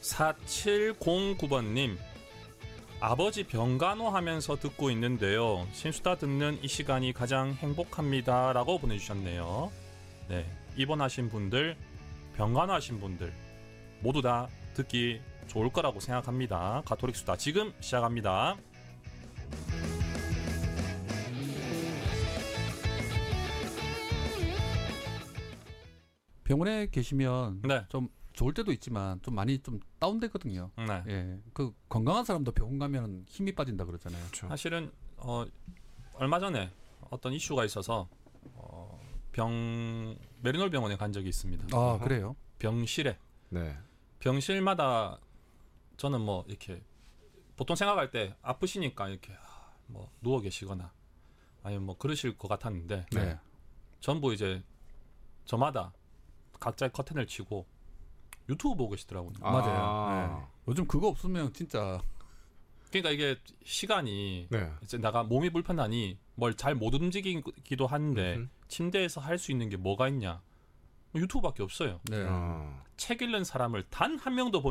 4709번님, 아버지 병간호 하면서 듣고 있는데요. 신수다 듣는 이 시간이 가장 행복합니다. 라고 보내주셨네요. 네, 입원하신 분들, 병간호하신 분들 모두 다 듣기 좋을 거라고 생각합니다. 가톨릭 수다 지금 시작합니다. 병원에 계시면 네. 좀 좋을 때도 있지만 좀 많이 좀 다운되거든요. 네. 예, 그 건강한 사람도 병원 가면 힘이 빠진다 그러잖아요. 그렇죠. 사실은 얼마 전에 어떤 이슈가 있어서 메리놀 병원에 간 적이 있습니다. 아, 그래요? 병실에. 네. 병실마다 저는 뭐 이렇게 보통 생각할 때 아프시니까 이렇게 뭐 누워 계시거나 아니면 뭐 그러실 것 같았는데 네. 전부 이제 저마다 각자의 커튼을 치고 유튜브 보고 계시더라고요. 맞아요. 네. 요즘 그거 없으면 진짜 그러니까 이게 시간이 네. 이제 내가 몸이 불편하니 뭘 잘 못 움직이기도 하는데 침대에서 할 수 있는 게 뭐가 있냐? 유튜브밖에 없어요. 네. 책 읽는 사람을 단 한 명도 본